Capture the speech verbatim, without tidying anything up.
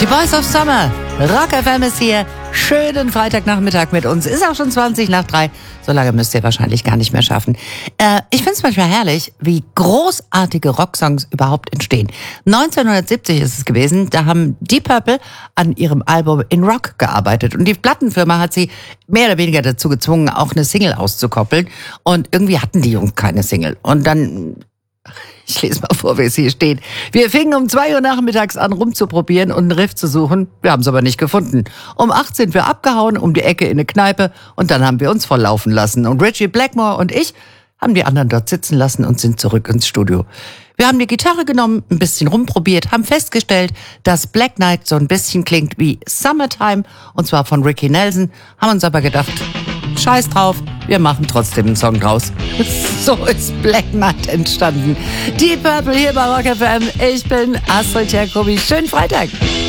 Die Boys of Summer, Rock F M ist hier. Schönen Freitagnachmittag mit uns. Ist auch schon zwanzig nach drei. So lange müsst ihr wahrscheinlich gar nicht mehr schaffen. Äh, ich finde es manchmal herrlich, wie großartige Rocksongs überhaupt entstehen. neunzehnhundertsiebzig ist es gewesen, da haben Deep Purple an ihrem Album In Rock gearbeitet. Und die Plattenfirma hat sie mehr oder weniger dazu gezwungen, auch eine Single auszukoppeln. Und irgendwie hatten die Jungs keine Single. Und dann... Ich lese mal vor, wie es hier steht. Wir fingen um zwei Uhr nachmittags an, rumzuprobieren und einen Riff zu suchen. Wir haben es aber nicht gefunden. Um acht sind wir abgehauen, um die Ecke in eine Kneipe und dann haben wir uns volllaufen lassen. Und Ritchie Blackmore und ich haben die anderen dort sitzen lassen und sind zurück ins Studio. Wir haben die Gitarre genommen, ein bisschen rumprobiert, haben festgestellt, dass Black Knight so ein bisschen klingt wie Summertime, und zwar von Ricky Nelson, haben uns aber gedacht, scheiß drauf, wir machen trotzdem einen Song draus. So ist Black Knight entstanden. Deep Purple hier bei Rock F M. Ich bin Astrid Jacobi. Schönen Freitag.